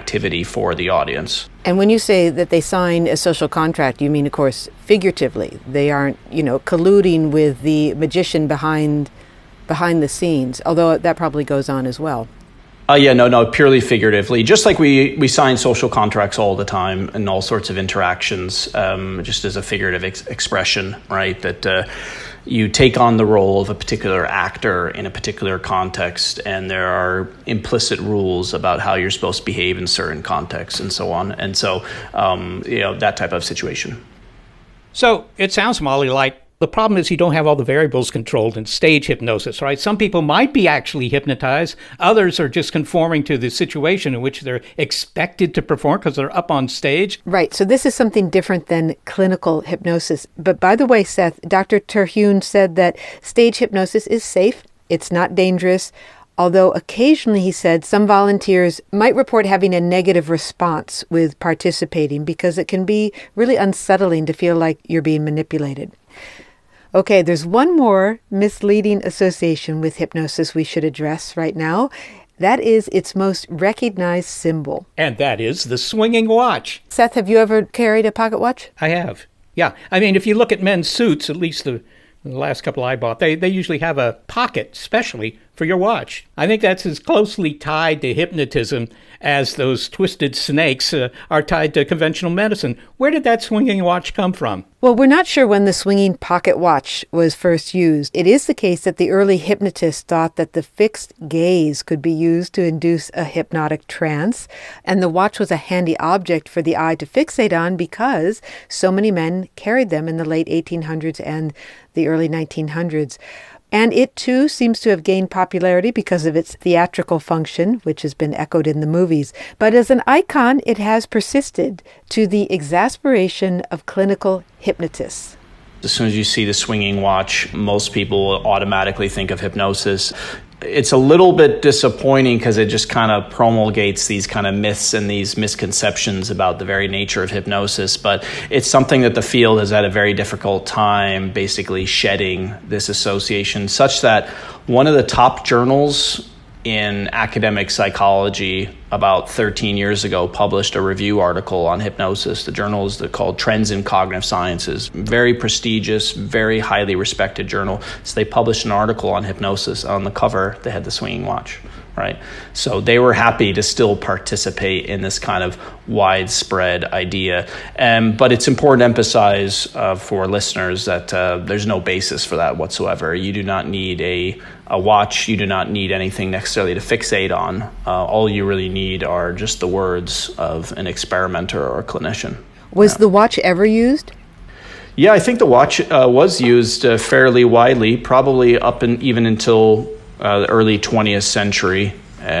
activity for the audience. And when you say that they sign a social contract, you mean, of course, figuratively. They aren't, colluding with the magician behind the scenes, although that probably goes on as well. No, purely figuratively. Just like we sign social contracts all the time in all sorts of interactions, just as a figurative expression, right? That you take on the role of a particular actor in a particular context, and there are implicit rules about how you're supposed to behave in certain contexts and so on. And so, that type of situation. So it sounds, Molly, like the problem is you don't have all the variables controlled in stage hypnosis, right? Some people might be actually hypnotized. Others are just conforming to the situation in which they're expected to perform because they're up on stage. Right. So this is something different than clinical hypnosis. But by the way, Seth, Dr. Terhune said that stage hypnosis is safe. It's not dangerous. Although occasionally, he said, some volunteers might report having a negative response with participating because it can be really unsettling to feel like you're being manipulated. Okay, there's one more misleading association with hypnosis we should address right now. That is its most recognized symbol. And that is the swinging watch. Seth, have you ever carried a pocket watch? I have. Yeah. I mean, if you look at men's suits, at least the last couple I bought, they usually have a pocket specially for your watch. I think that's as closely tied to hypnotism as those twisted snakes are tied to conventional medicine. Where did that swinging watch come from? Well, we're not sure when the swinging pocket watch was first used. It is the case that the early hypnotists thought that the fixed gaze could be used to induce a hypnotic trance, and the watch was a handy object for the eye to fixate on because so many men carried them in the late 1800s and the early 1900s. And it, too, seems to have gained popularity because of its theatrical function, which has been echoed in the movies. But as an icon, it has persisted to the exasperation of clinical hypnotists. As soon as you see the swinging watch, most people automatically think of hypnosis. It's a little bit disappointing because it just kind of promulgates these kind of myths and these misconceptions about the very nature of hypnosis. But it's something that the field has had a very difficult time basically shedding this association, such that one of the top journals in academic psychology about 13 years ago published a review article on hypnosis. The journal is called Trends in Cognitive Sciences. Very prestigious, very highly respected journal. So they published an article on hypnosis. On the cover, they had the swinging watch, right? So they were happy to still participate in this kind of widespread idea. But it's important to emphasize for listeners that there's no basis for that whatsoever. You do not need a watch. You do not need anything necessarily to fixate on. All you really need are just the words of an experimenter or a clinician. Was the watch ever used? Yeah, I think the watch was used fairly widely, probably up and even until the early 20th century.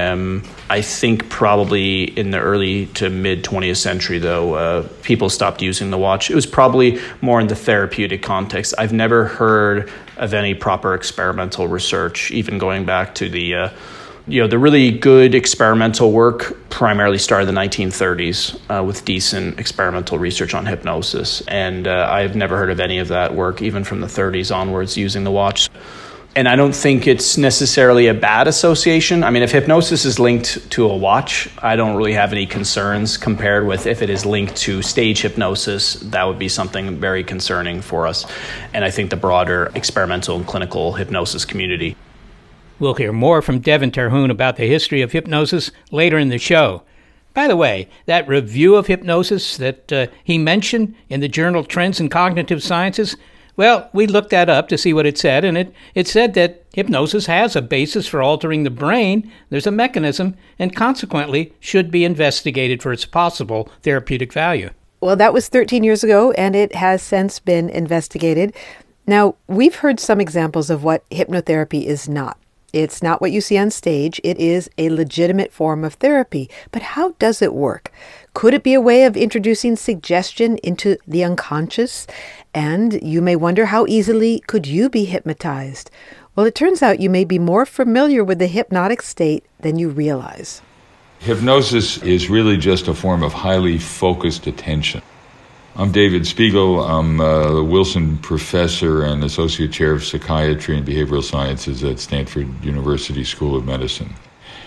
I think probably in the early to mid 20th century, though, people stopped using the watch. It was probably more in the therapeutic context. I've never heard of any proper experimental research, even going back to the really good experimental work primarily started in the 1930s with decent experimental research on hypnosis. And I've never heard of any of that work, even from the 30s onwards, using the watch. And I don't think it's necessarily a bad association. I mean, if hypnosis is linked to a watch, I don't really have any concerns compared with if it is linked to stage hypnosis. That would be something very concerning for us. And I think the broader experimental and clinical hypnosis community. We'll hear more from Devin Terhune about the history of hypnosis later in the show. By the way, that review of hypnosis that he mentioned in the journal Trends in Cognitive Sciences, well, we looked that up to see what it said, and it said that hypnosis has a basis for altering the brain. There's a mechanism, and consequently should be investigated for its possible therapeutic value. Well, that was 13 years ago, and it has since been investigated. Now, we've heard some examples of what hypnotherapy is not. It's not what you see on stage. It is a legitimate form of therapy. But how does it work? Could it be a way of introducing suggestion into the unconscious? And you may wonder, how easily could you be hypnotized? Well, it turns out you may be more familiar with the hypnotic state than you realize. Hypnosis is really just a form of highly focused attention. I'm David Spiegel. I'm a Wilson Professor and Associate Chair of Psychiatry and Behavioral Sciences at Stanford University School of Medicine.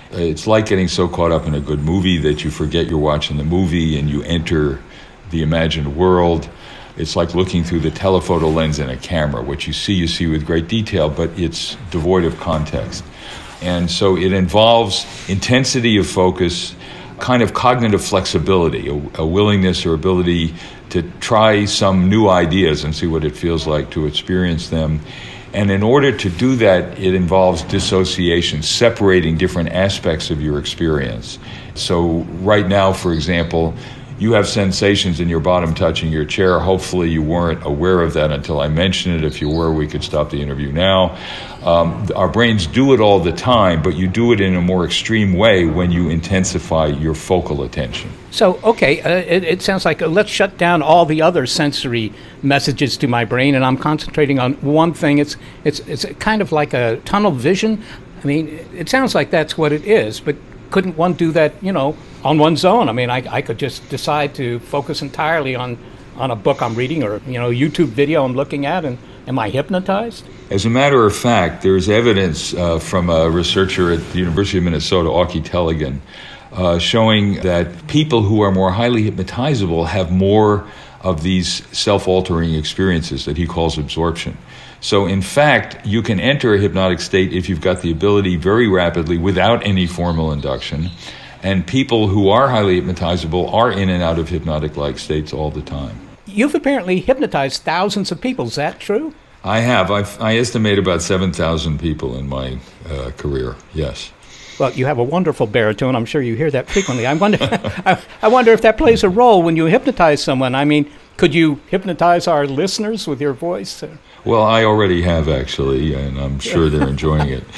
It's like getting so caught up in a good movie that you forget you're watching the movie and you enter the imagined world. It's like looking through the telephoto lens in a camera. What you see with great detail, but it's devoid of context. And so it involves intensity of focus, kind of cognitive flexibility, a willingness or ability to try some new ideas and see what it feels like to experience them. And in order to do that, it involves dissociation, separating different aspects of your experience. So right now, for example, you have sensations in your bottom touching your chair. Hopefully you weren't aware of that until I mentioned it. If you were, we could stop the interview now. Our brains do it all the time, but you do it in a more extreme way when you intensify your focal attention. So, okay, it sounds like let's shut down all the other sensory messages to my brain, and I'm concentrating on one thing. It's kind of like a tunnel vision. I mean, it sounds like that's what it is, but couldn't one do that, on one's own? I mean, I could just decide to focus entirely on a book I'm reading or, YouTube video I'm looking at, and am I hypnotized? As a matter of fact, there's evidence from a researcher at the University of Minnesota, Auke Tellegen, showing that people who are more highly hypnotizable have more of these self-altering experiences that he calls absorption. So in fact, you can enter a hypnotic state if you've got the ability very rapidly without any formal induction. And people who are highly hypnotizable are in and out of hypnotic-like states all the time. You've apparently hypnotized thousands of people. Is that true? I have. I estimate about 7,000 people in my career, yes. Well, you have a wonderful baritone. I'm sure you hear that frequently. I wonder if that plays a role when you hypnotize someone. I mean, could you hypnotize our listeners with your voice? Well, I already have, actually, and I'm sure they're enjoying it.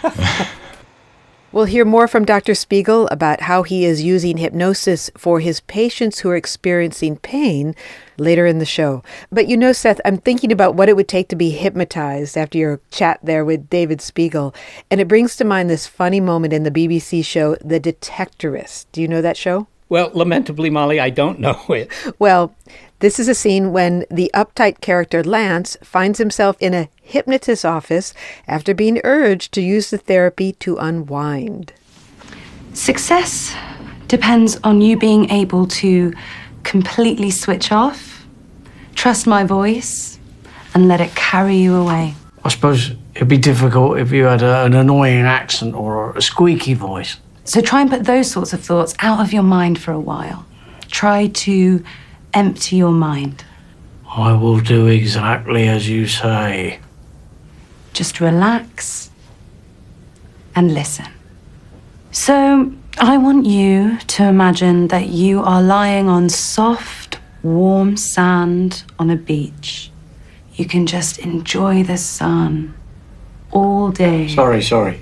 We'll hear more from Dr. Spiegel about how he is using hypnosis for his patients who are experiencing pain later in the show. But Seth, I'm thinking about what it would take to be hypnotized after your chat there with David Spiegel. And it brings to mind this funny moment in the BBC show, The Detectorist. Do you know that show? Well, lamentably, Molly, I don't know it. Well, this is a scene when the uptight character Lance finds himself in a hypnotist's office after being urged to use the therapy to unwind. Success depends on you being able to completely switch off, trust my voice, and let it carry you away. I suppose it'd be difficult if you had an annoying accent or a squeaky voice. So try and put those sorts of thoughts out of your mind for a while. Try to empty your mind. I will do exactly as you say. Just relax and listen. So I want you to imagine that you are lying on soft, warm sand on a beach. You can just enjoy the sun all day. Sorry.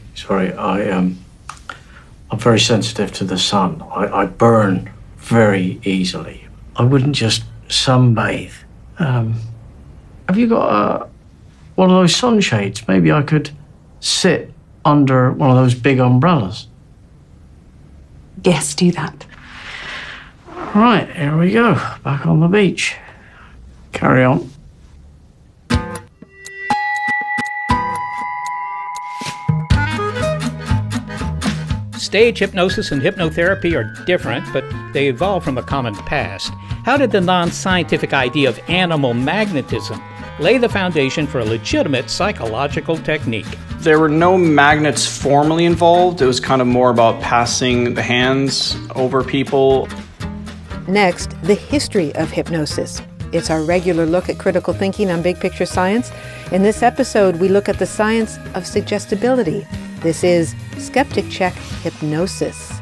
I'm very sensitive to the sun. I burn very easily. I wouldn't just sunbathe. Have you got one of those sunshades? Maybe I could sit under one of those big umbrellas. Yes, do that. Right, here we go. Back on the beach. Carry on. Stage hypnosis and hypnotherapy are different, but they evolved from a common past. How did the non-scientific idea of animal magnetism lay the foundation for a legitimate psychological technique? There were no magnets formally involved. It was kind of more about passing the hands over people. Next, the history of hypnosis. It's our regular look at critical thinking on Big Picture Science. In this episode, we look at the science of suggestibility. This is Skeptic Check Hypnosis.